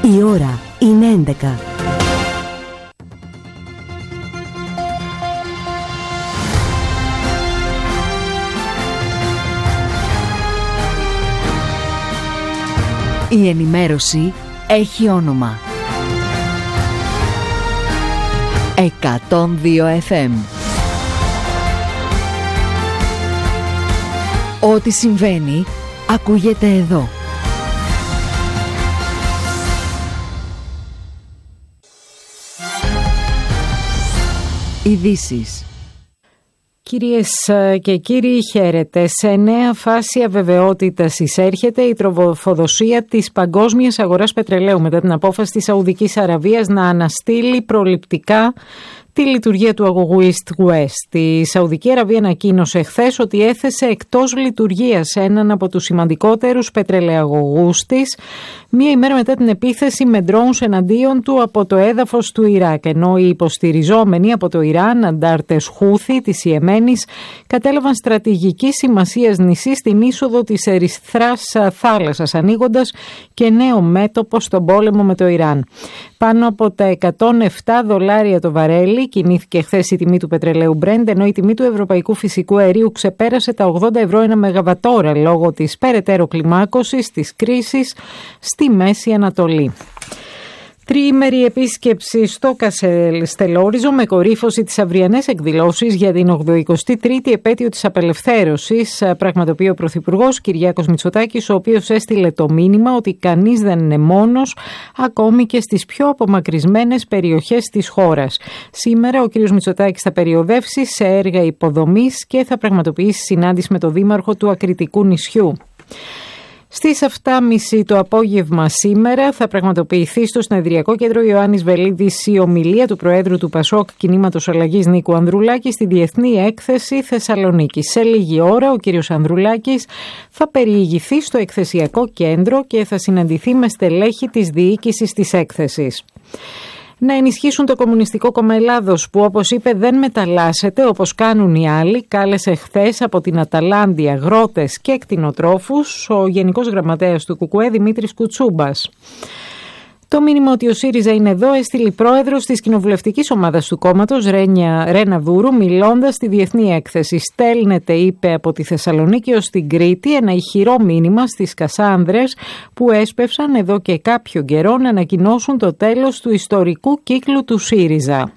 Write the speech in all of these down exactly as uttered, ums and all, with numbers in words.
Η ώρα είναι έντεκα. Η ενημέρωση έχει όνομα. εκατόν δύο εφ εμ. Ό,τι συμβαίνει ακούγεται εδώ. Ειδήσεις. Κυρίες και κύριοι, χαίρετε. Σε νέα φάση αβεβαιότητας εισέρχεται η τροφοδοσία της παγκόσμιας αγοράς πετρελαίου μετά την απόφαση της Σαουδικής Αραβίας να αναστείλει προληπτικά τη λειτουργία του αγωγού East West. Η Σαουδική Αραβία ανακοίνωσε χθες ότι έθεσε εκτός λειτουργίας έναν από τους σημαντικότερους πετρελαιαγωγούς της, μία ημέρα μετά την επίθεση με drones εναντίον του από το έδαφος του Ιράκ, ενώ οι υποστηριζόμενοι από το Ιράν, αντάρτες Χούθη της Ιεμένης, κατέλαβαν στρατηγική σημασίας νησί στην είσοδο της Ερυθράς θάλασσας, ανοίγοντας και νέο μέτωπο στον πόλεμο με το Ιράν. Πάνω από τα εκατόν επτά δολάρια το βαρέλι κινήθηκε χθες η τιμή του πετρελαίου Brent, ενώ η τιμή του ευρωπαϊκού φυσικού αερίου ξεπέρασε τα ογδόντα ευρώ ένα μεγαβατόρα λόγω της περαιτέρω κλιμάκωσης της κρίσης στη Μέση Ανατολή. Τριήμερη επίσκεψη στο Καστελόριζο με κορύφωση τις αυριανές εκδηλώσεις για την ογδοηκοστή τρίτη επέτειο της απελευθέρωσης, πραγματοποιεί ο Πρωθυπουργός Κυριάκος Μητσοτάκης, ο οποίος έστειλε το μήνυμα ότι κανείς δεν είναι μόνος, ακόμη και στις πιο απομακρυσμένες περιοχές της χώρας. Σήμερα ο κ. Μητσοτάκης θα περιοδεύσει σε έργα υποδομής και θα πραγματοποιήσει συνάντηση με το Δήμαρχο του Ακριτικού νησιού. Στις επτά και μισή το απόγευμα σήμερα θα πραγματοποιηθεί στο Συνεδριακό Κέντρο Ιωάννης Βελίδης η ομιλία του Προέδρου του Πασόκ Κινήματος Αλλαγής Νίκου Ανδρουλάκη στη Διεθνή Έκθεση Θεσσαλονίκη. Σε λίγη ώρα ο κ. Ανδρουλάκης θα περιηγηθεί στο εκθεσιακό κέντρο και θα συναντηθεί με στελέχη της διοίκησης της έκθεσης. Να ενισχύσουν το Κομμουνιστικό Κόμμα Ελλάδος, που όπως είπε δεν μεταλλάσσεται όπως κάνουν οι άλλοι, κάλεσε χθες από την Αταλάντη αγρότες και κτηνοτρόφους ο Γενικός Γραμματέας του ΚΚΕ Δημήτρης Κουτσούμπας. Το μήνυμα ότι ο ΣΥΡΙΖΑ είναι εδώ έστειλε η πρόεδρος της κοινοβουλευτικής ομάδας του κόμματος, Ρένα Βούρου, μιλώντας στη Διεθνή Έκθεση. Στέλνεται, είπε, από τη Θεσσαλονίκη ως την Κρήτη ένα ηχηρό μήνυμα στις Κασάνδρες που έσπευσαν εδώ και κάποιο καιρό να ανακοινώσουν το τέλος του ιστορικού κύκλου του ΣΥΡΙΖΑ.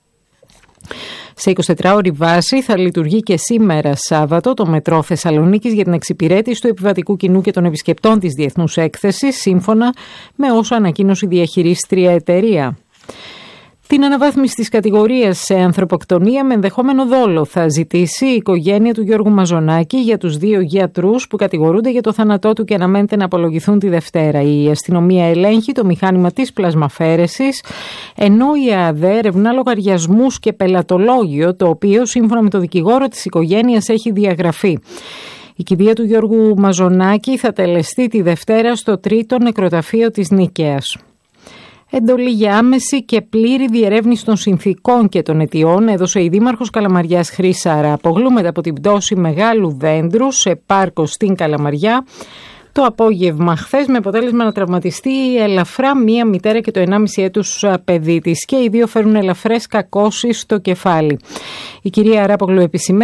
Σε εικοσιτετράωρη βάση θα λειτουργεί και σήμερα Σάββατο το μετρό Θεσσαλονίκης για την εξυπηρέτηση του επιβατικού κοινού και των επισκεπτών της Διεθνούς Έκθεσης, σύμφωνα με όσο ανακοίνωσε η διαχειρίστρια εταιρεία. Την αναβάθμιση της κατηγορίας σε ανθρωποκτονία με ενδεχόμενο δόλο θα ζητήσει η οικογένεια του Γιώργου Μαζονάκη για τους δύο γιατρούς που κατηγορούνται για το θάνατό του και αναμένεται να απολογηθούν τη Δευτέρα. Η αστυνομία ελέγχει το μηχάνημα της πλασμαφέρεσης, ενώ η ΑΔΕ ερευνά λογαριασμούς και πελατολόγιο, το οποίο σύμφωνα με το δικηγόρο της οικογένειας έχει διαγραφεί. Η κηδεία του Γιώργου Μαζονάκη θα τελεστεί τη Δευτέρα στο τρίτο νεκροταφείο της Νίκαιας. Εντολή για άμεση και πλήρη διερεύνηση των συνθηκών και των αιτιών έδωσε η Δήμαρχος Καλαμαριάς Χρύσα Αράπογλου μετά από την πτώση μεγάλου δέντρου σε πάρκο στην Καλαμαριά το απόγευμα χθες, με αποτέλεσμα να τραυματιστεί ελαφρά μία μητέρα και το ενάμιση έτους παιδί της, και οι δύο φέρουν ελαφρές κακώσεις στο κεφάλι. Η κυρία Αράπογλου επισημαίνει